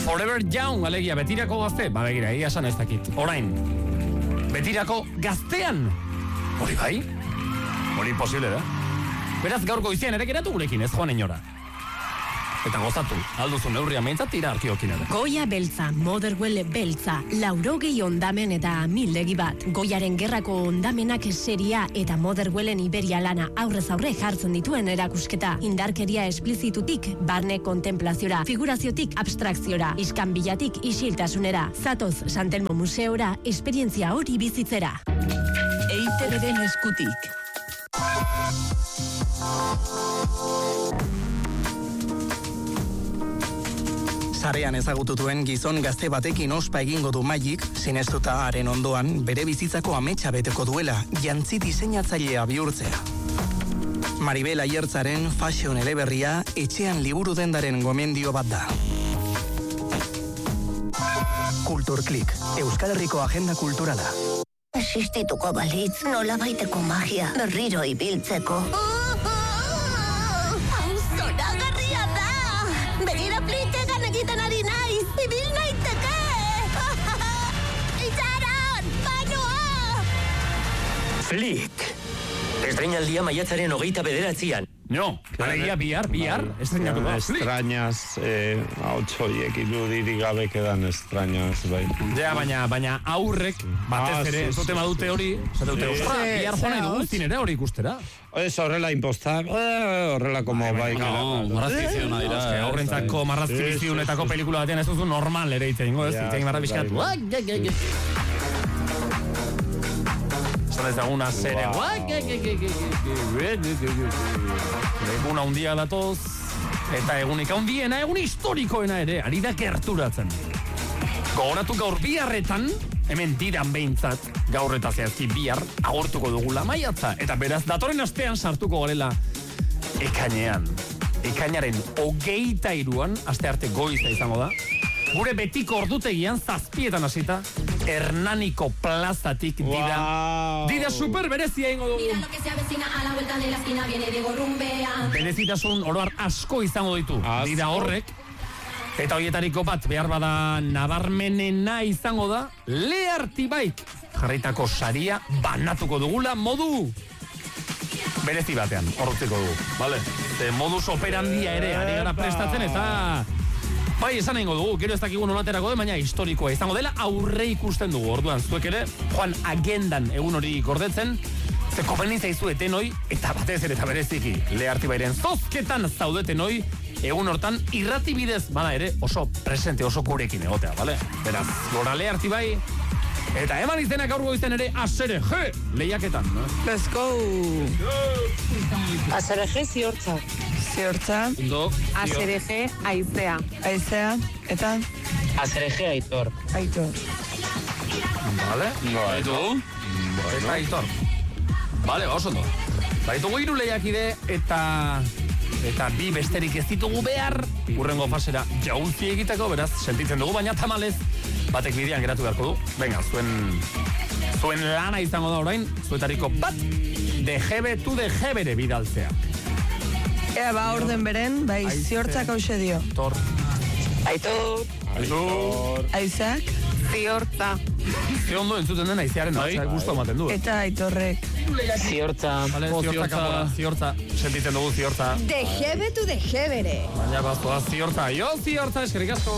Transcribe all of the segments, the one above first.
Forever young, alegia, betirako gazte. Ba, begira, egia esan ez dakit. Orain, betirako gaztean. Hori bai? Hori imposible da. Beraz, gaurko izien ere geratu gurekin, ez joan inora. Eta gozatu, alduzu neurria meintzat tira arkiokin ere. Goia beltza, Motherwell beltza, 80 ondamen eta amildegi bat. Goiaren gerrako ondamenak seria eta Motherwellen Iberia lana aurrez aurre jartzen dituen erakusketa. Indarkeria esplizitutik, barne kontemplaziora, figuraziotik abstrakziora, iskanbilatik isiltasunera. Zatoz Santelmo Museora, esperientzia hori bizitzera. EITB-den eskutik. Sarean ezagututuen gizon gazte batekin ospa egingo du Magik, sinestuta haren ondoan bere bizitzako ametsa beteko duela, jantzi diseinatzailea bihurtzea. Maribel Aiertzaren fashion eleberria etxean liburu dendaren gomendio bat da. Kulturklik, Euskal Herriko agenda kulturala. Existituko balitz, nola baiteko magia, berriro ibiltzeko. Zoragarria da! Begira plitegan egiten ari naiz, ibil naiteke! Itxaron! Banua! Flick! Estreinaldia maiatzaren 29an. No, alegia bihar, estrenatu da. Extrañas, hautsoiek irudirik gabe quedan extrañas, bai. Ja, baina aurrek, batez ere, zote badute hori, zate dute, bihar joan dugu zinera hori ikustera. Ez horrela impostak, horrela como bai. No, marrazkiziona dira. Aurrentzako marrazkizionetako pelikula batean ez duzu normal ere itein, ez? Itein barra bizkatu. Ez daguna zere eguna hundia datoz eta egunik handiena, egun historikoena ere ari da gerturatzen. Gogoratu gaur biharretan, hemen diran behintzat gaur eta zehazki bihar agortuko dugula maiatza, eta beraz datoren astean sartuko garela ekainaren 23an, aste arte goiza izango da, gure betiko ordutegian 7:00 hasita Hernaniko plazatik dida super berezia ingo dugu. Berezitasun oroar asko izango ditu dida horrek, eta horietariko bat behar bada nabarmenena izango da Leartibaik jarritako saria banatuko dugula modu berezi batean, horretziko dugu, vale? Modus operandia ere ari gara prestatzen eta bai, esan egingo dugu, gero ez dakigun olaterako baina historikoa izango dela aurre ikusten dugu. Orduan, zuek ere, joan agendan egun hori gordetzen, ze komeni zaizu etenoi, eta batez ere eta bereziki, Leartibairen zozketan zaudeten hoi, egun hortan irratibidez, bada ere, oso presente, oso gurekin egotea, bale? Beraz, gora Leartibai, eta eman izenak aurgo izan ere, ASRG lehiaketan, no? Let's go! ASRG ziortza. Ziortza. ASRG aizea. Aizea, eta? ASRG aitor. Aitor. Vale? Baitu? Eta aitor. Vale, oso ondo. Baitugu 3 lehiakide eta bi besterik ez ditugu behar urrengo fasera jaulzi egiteko, beraz, sentitzen dugu, baina tamalez batek bidean geratu beharko du. Venga, zuen lana izango da orain, zuetariko bat DGB to DGBere bidaltzea. Ea, ba, orden beren, bai, ziortzak hause dio. Aitor. Aizeak? Ziortza. Ze ondo entzuten den aizearen gustu ematen du. Eta aitorrek. Ziortza. Ziortza, sentitzen dugu ziortza. DGB to DGBere. Baina baztoa ziortza, eskerrik asko.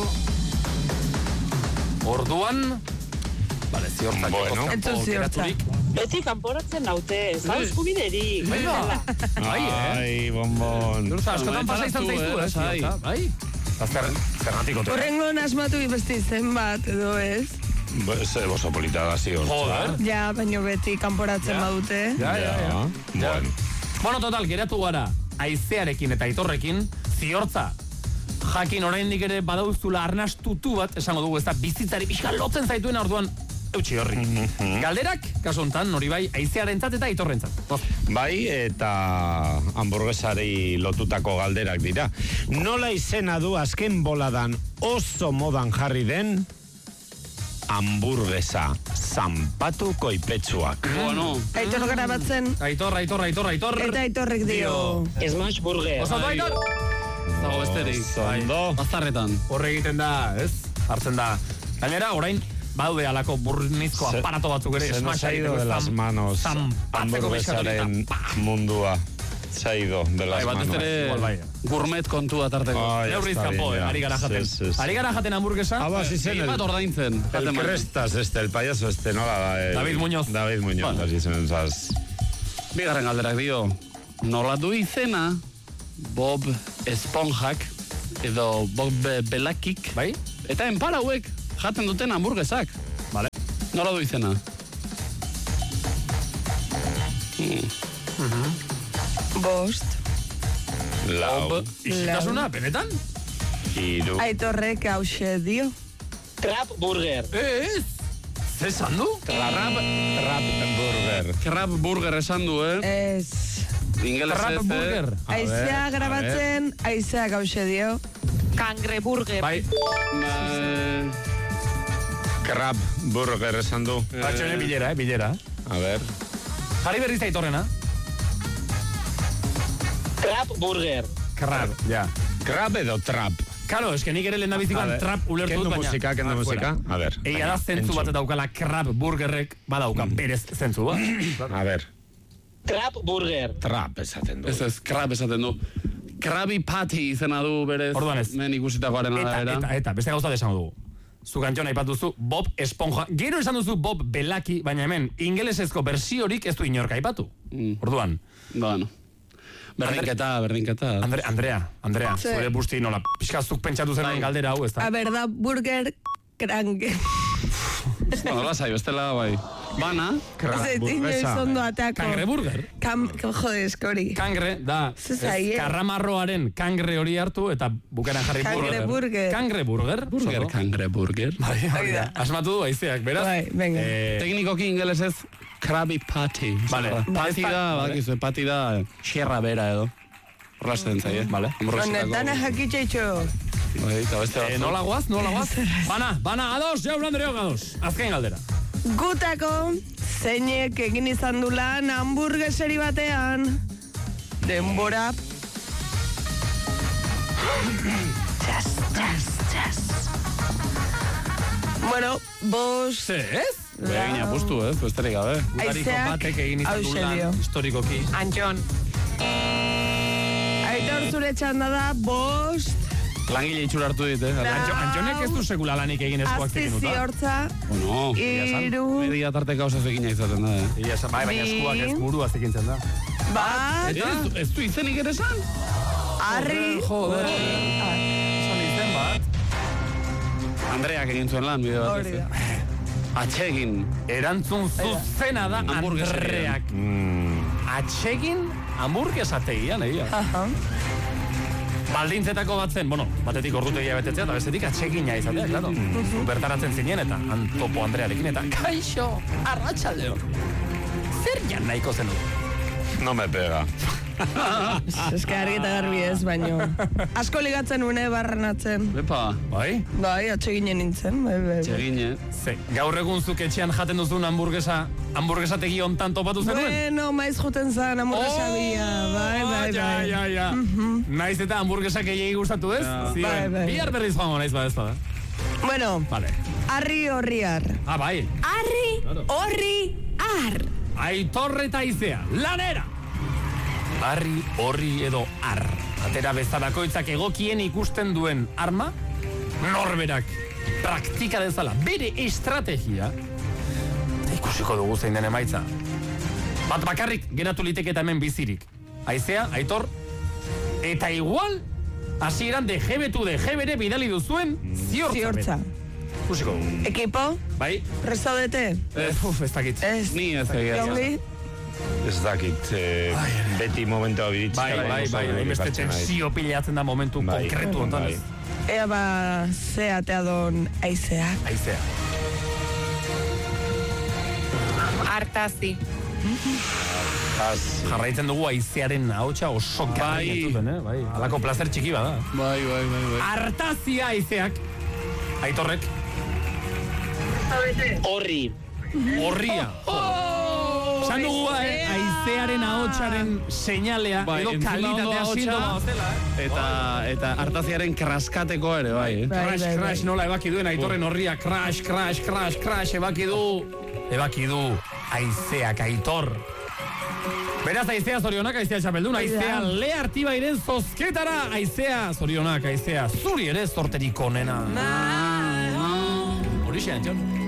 Orduan, bale, ziortza. Entzun ziortza. Beti kanporatzen naute, zauzku biderik. Ai, bonbon. Ziortza, askotan pasa izan zaizu, ziortza, bai? Zerratiko te. Horrengo asmatu beste izen bat, edo ez? Ze oso polita da ziortza. Joder. Ja, baino beti kanporatzen badute. Ja. Bueno, total, geratu gara, aizearekin eta aitorrekin, ziortza. Jakin oraindik ere badauztula arnastutu bat, esango dugu, ez da bizitzari pixka lotzen zaituena orduan, eutxi horri. Galderak, kasu hontan, hori bai, aizearentzat eta aitorrentzat. Bai, eta hamburguesari lotutako galderak dira. Nola izena du azken boladan oso modan jarri den hamburguesa zanpatu koipetsuak? Bueno. Aitor grabatzen. Aitor. Eta aitorrek dio. Smash burger. Oso, Aitor! Zago besterik. Zondo. Bazarretan. Horre egiten da, ez? Hartzen da. Gainera, orain, badaude alako burnizko aparato batzuk ere. Se nos ha ido de las manos hamburguesaren mundua. Se ha ido de las manos. Batez ere gourmet kontua tarteko. Neurriz kanpo, ari gara jaten. Ari gara jaten hamburguesa. Bat ordaintzen. El Crestas el payaso nola da. David Muñoz. David Muñoz, hasi zen zaz. Bigarren galderak dio, nola du izena Bob Esponjak edo Bob Belakik, bai? Eta enpar hauek jaten duten hamburguesak. Vale. Nola du izena? Bost. Lau. Izitasuna, benetan? Iru. Aitorrek hause dio. Crab burger. Ez! Zesan du? Crab burger. Crab burger esan du, Ez. Ingelez Crab burger. Aizea grabatzen, aizea hause dio. Kangre burger. Bai. Crab burger esan du. Batxone bilera, bilera. A ver. Jarri berriz Aitorrena. Crab burger. Crab, ja. Crab edo trap. Karo, eske nik ere lehen nabizikoan trap ulertu dut, baina... Kendo musika. A ver. Egia da zentzu bat daukala crab burgerrek, badauka berez zentzu bat. A ver. Crab burger. Trap esaten du. Ez, crab esaten du. Krabby Patty izena du berez. Orduan ez. Men ikusitakoaren arabera. Eta, beste gauza desan dugu. Zu kantxona aipatu duzu Bob Esponja. Gero esan duzu Bob Belaki, baina hemen ingelesezko bersiorik ez du inork aipatu. Orduan. Bueno. Berdinketa. Andrea, zure busti nola pixkazuk pentsatu zen galdera hau, ez da? A ver, da burger krange. Bueno, lasai, bestela bai. Bana. Zondo atako. Kangre burger? Jode, eskori. Kangre, da, karramarroaren kangre hori hartu eta bukaran jarri Kangre burger. Kangre burger? Kangre burger. Asmatu du, aizeak, beraz? Bai, venga. Teknikoki ingelesez, Krabby Patty. Vale. Patty da, xerra bera edo. Horrazten zaie. Vale. Honetana jakitxeitxo. Nola guaz? Bana, ados, jaun Andreok ados. Azken galdera. Gutako, zeinek egin izan du lan hamburgueseri batean. Denbora. Txas. Bueno, bos... Ez? Egin apustu, besterik gabe. Gutariko batek egin izan du lan historikoki. Antxon. Aitor zure txanda da, bost... Langile itxura hartu dit, Antxonek ez du sekula lanik egin eskuak tekinuta. Azti ziortza. Bueno, Iru. media tarteka oso zekina izaten da, Baina eskuak ez burua zekintzen da. Bat. Ez du izenik ere esan? Arri. Joder. Esan izen bat. Andreak egin zuen lan, bide bat. Hori da. Atsegin. Erantzun zuzena da Andreak. Atsegin hamburguesategian, egia. Baldintzetako bat zen, batetik ordutegia betetzea, eta bestetik atsegina izatea, klaro. Bertaratzen zinen eta Topo Andrearekin, eta kaixo, arratsaldeo. Zer jan nahiko zen du? No me pega. Eske argi eta garbi ez, baino. Asko ligatzen une barrenatzen. Bepa. Bai? Bai, atseginen nintzen. Bai. Atsegine. Gaur egun zuk etxean jaten duzun hamburguesategi hontan topatu zenuen? Bueno, maiz juten zan hamburguesa bila. Bai. Ja. Naiz eta hamburguesak gehiagi gustatu ez? Bai. Bihar berriz joango naiz badezpada. Bueno, arri horriar. Bai. Arri horriar. Aitor eta Aizea, lanera! Arri, horri edo ar. Atera bezalakoitzak egokien ikusten duen arma, norberak praktika dezala bere estrategia, eta ikusiko dugu zein den emaitza. Bat bakarrik geratu liteke eta hemen bizirik. Aizea, Aitor, eta igual, hasieran DGBere bidali duzuen ziortza. Ikusiko dugu. Ekipo? Bai? Prestaudete? Ez dakit. Ni ez egia. Ez dakit, beti momentua biritzik. Bai, beste tensio pilatzen da momentu konkretu ontan. Ea ba, zeatea don Aizea. Artazi. Jarraitzen dugu Aizearen ahotsa oso garri entzuten, bai. Alako plazer txiki bada. Bai. Artazia Aizeak. Aitorrek. Horri. Horria. Esan dugu, aizearen ahotsaren seinalea, edo kalitatea sintoma zela. Eta hartaziaren kraskateko ere, bai. Crash, nola ebaki duen, Aitorren horria, crash, ebaki du, aizeak, Aitor. Beraz, aizea zorionak, aizea txapeldun, aizea Lea Artibairen zozketara, aizea zorionak, aizea zuri ere zorterik onena. Horixe, Antxon.